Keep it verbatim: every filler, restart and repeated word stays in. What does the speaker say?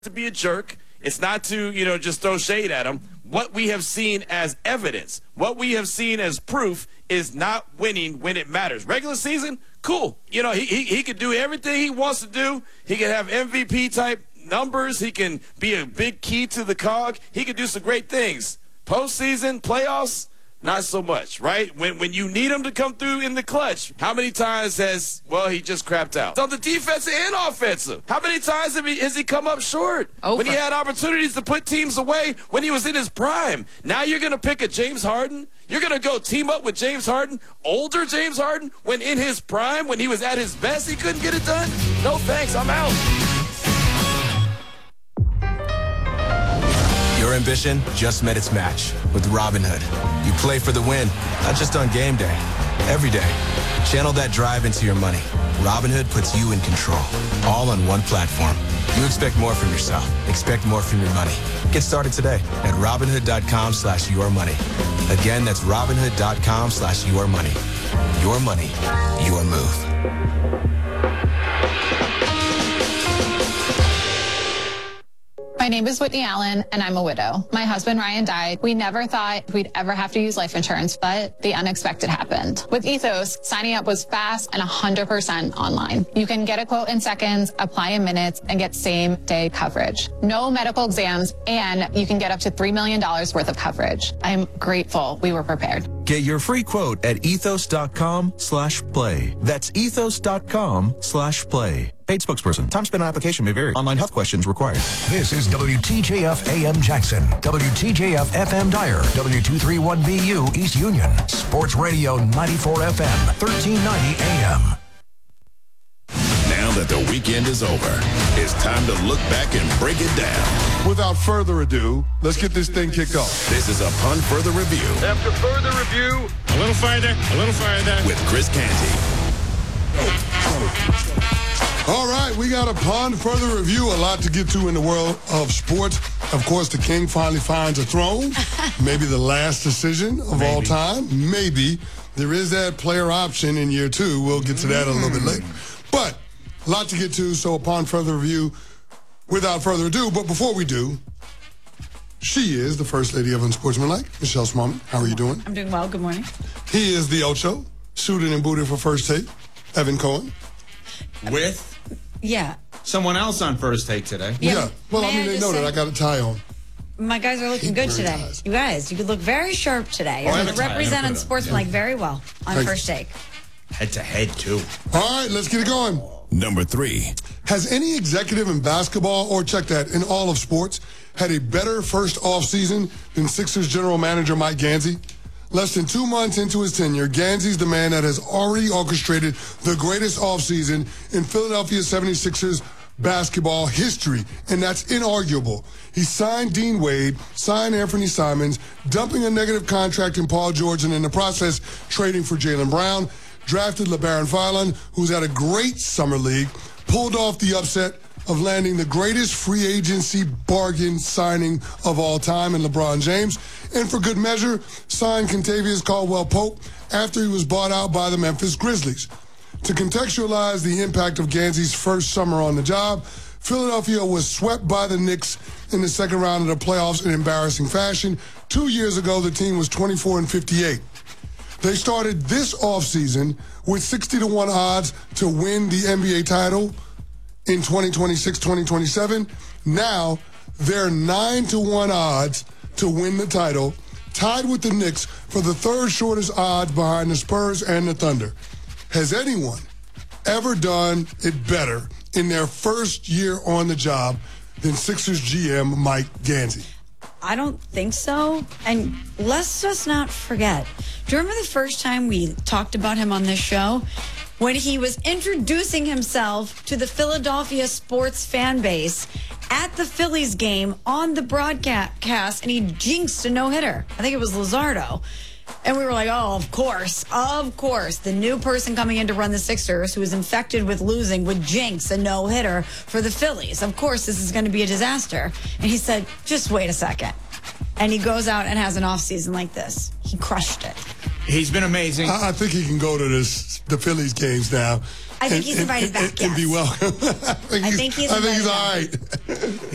to be a jerk. It's not to, you know, just throw shade at him. What we have seen as evidence, what we have seen as proof is not winning when it matters. Regular season, cool. You know, he, he, he could do everything he wants to do. He can have M V P-type numbers. He can be a big key to the cog. He can do some great things. Postseason, playoffs, not so much, right? When when you need him to come through in the clutch, how many times has, well, he just crapped out? On the defensive and offensive, how many times have he, has he come up short? Over. When he had opportunities to put teams away when he was in his prime. Now you're going to pick a James Harden? You're going to go team up with James Harden, older James Harden, when in his prime, when he was at his best, he couldn't get it done? No thanks, I'm out. Your ambition just met its match with Robinhood. You play for the win, not just on game day, every day. Channel that drive into your money. Robinhood puts you in control, all on one platform. You expect more from yourself. Expect more from your money. Get started today at Robinhood.com slash your money. Again, that's Robinhood.com slash your money. Your money, your move. My name is Whitney Allen, and I'm a widow. My husband, Ryan, died. We never thought we'd ever have to use life insurance, but the unexpected happened. With Ethos, signing up was fast and one hundred percent online. You can get a quote in seconds, apply in minutes, and get same-day coverage. No medical exams, and you can get up to three million dollars worth of coverage. I'm grateful we were prepared. Get your free quote at ethos.com slash play. That's ethos.com slash play. Paid spokesperson. Time spent on application may vary. Online health questions required. This is W T J F A M Jackson, W T J F F M Dyer, W two thirty-one B U East Union, Sports Radio ninety-four F M, thirteen ninety A M. Now that the weekend is over, it's time to look back and break it down. Without further ado, let's get this thing kicked off. This is Upon Further Review. After further review, a little farther, a little farther. With Chris Canty. All right, we got Upon Further Review. A lot to get to in the world of sports. Of course, the king finally finds a throne. Maybe the last decision of Maybe. all time. Maybe. There is that player option in year two. We'll get to that a little bit later. But a lot to get to, so Upon Further Review, without further ado. But before we do, she is the First Lady of Unsportsmanlike, Michelle Smallman. How are you doing? I'm doing well. Good morning. He is the Ocho, suited and booted for First Take, Evan Cohen. With? Yeah. Someone else on First Take today. Yeah. yeah. Well, May I mean, I they know say, that I got a tie on. My guys are looking good today. Nice. You guys, you could look very sharp today. Oh, You're going to represent Unsportsmanlike yeah. very well on Thanks. First Take. Head to head, too. All right, let's get it going. Number three. Has any executive in basketball, or check that, in all of sports, had a better first offseason than Sixers general manager Mike Gansey? Less than two months into his tenure, Gansey's the man that has already orchestrated the greatest offseason in Philadelphia seventy-sixers basketball history, and that's inarguable. He signed Dean Wade, signed Anthony Simons, dumping a negative contract in Paul George, and in the process, trading for Jaylen Brown, drafted LeBaron Filan, who's had a great summer league, pulled off the upset of landing the greatest free agency bargain signing of all time in LeBron James, and for good measure, signed Kentavious Caldwell-Pope after he was bought out by the Memphis Grizzlies. To contextualize the impact of Gansey's first summer on the job, Philadelphia was swept by the Knicks in the second round of the playoffs in embarrassing fashion. Two years ago, the team was twenty-four and fifty-eight. They started this offseason with sixty to one odds to win the N B A title in twenty twenty-six twenty twenty-seven. Now, they're nine to one odds to win the title, tied with the Knicks for the third shortest odds behind the Spurs and the Thunder. Has anyone ever done it better in their first year on the job than Sixers G M Mike Gansey? I don't think so. And let's just not forget. Do you remember the first time we talked about him on this show? When he was introducing himself to the Philadelphia sports fan base at the Phillies game on the broadcast, and he jinxed a no-hitter. I think it was Luzardo. And we were like, oh, of course, of course, the new person coming in to run the Sixers who is infected with losing would jinx a no-hitter for the Phillies. Of course, this is going to be a disaster. And he said, just wait a second. And he goes out and has an offseason like this. He crushed it. He's been amazing. I, I think he can go to this, the Phillies games now. I think and, he's invited and, back, and, yes. and be welcome. I think I he's, think he's I think invited he's all right.